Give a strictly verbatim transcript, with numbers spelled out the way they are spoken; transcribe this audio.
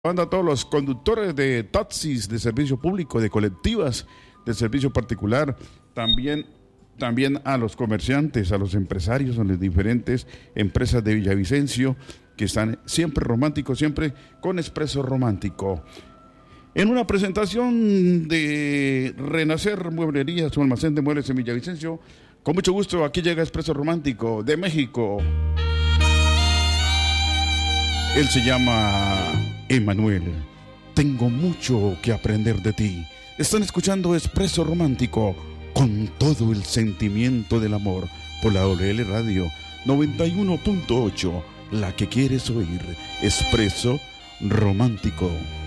Manda a todos los conductores de taxis, de servicio público, de colectivas, de servicio particular, también, también a los comerciantes, a los empresarios, a las diferentes empresas de Villavicencio, que están siempre románticos, siempre con Expreso Romántico. En una presentación de Renacer Mueblería, su almacén de muebles en Villavicencio, con mucho gusto, aquí llega Expreso Romántico de México. Él se llama Emanuel. Tengo mucho que aprender de ti. Están escuchando Expreso Romántico con todo el sentimiento del amor por la W L Radio noventa y uno punto ocho, la que quieres oír. Expreso Romántico.